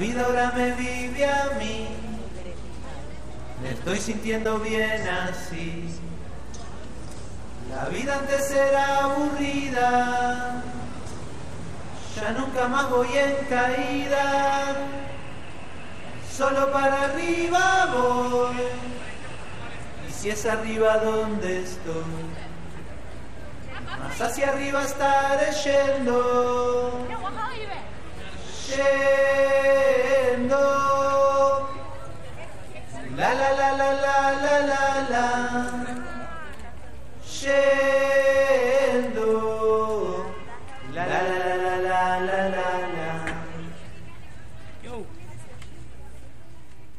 vida ahora me vive a mí, me estoy sintiendo bien así. La vida antes era aburrida, ya nunca más voy en caída, solo para arriba voy, y si es arriba donde estoy, más hacia arriba estaré yendo, yendo, la la la la la.